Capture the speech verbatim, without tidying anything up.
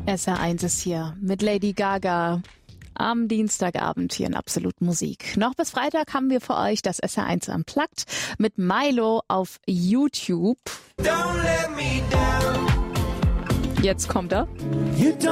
S R eins ist hier mit Lady Gaga am Dienstagabend hier in Absolut Musik. Noch bis Freitag haben wir für euch das S R eins Unplugged mit Milo auf YouTube. Jetzt kommt er.